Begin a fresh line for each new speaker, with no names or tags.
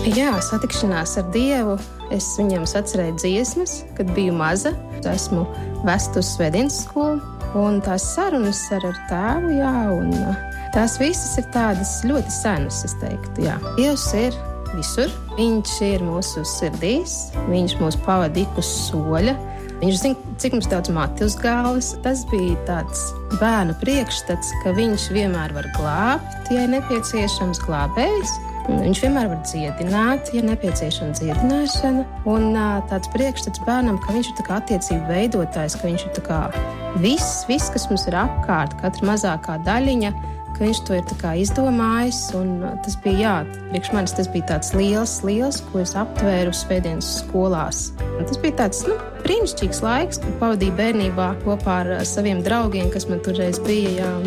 Jā, satikšanās ar Dievu. Es viņam sacerēju dziesmas, kad biju maza. Esmu vesta uz svētdienas skolu, un tās sarunas ar tēvu, jā, un tās visas ir tādas ļoti senas, es teiktu, jā. Dievs ir visur, viņš ir mūsu sirdīs, viņš mūs pavada ik uz soļa. Viņš zina, cik mums daudz mati uz galvas. Tas bija tāds bērnu priekšstats, ka viņš vienmēr var glābt, ja ir nepieciešams glābējs. Viņš vienmēr var dziedināt, ja nepieciešama dziedināšana. Un tāds priekšstats bērnam, ka viņš ir tā kā attiecību veidotājs, ka viņš ir tā kā viss, kas mums ir apkārt, katra mazākā daļiņa, ka viņš to ir tā kā izdomājis. Un tas bija, jā, priekš manis tas bija tāds liels, ko es aptvēru svētdienas skolās. Un tas bija tāds, brīnišķīgs laiks, ko pavadīju bērnībā kopā ar saviem draugiem, kas man toreiz bija, jā.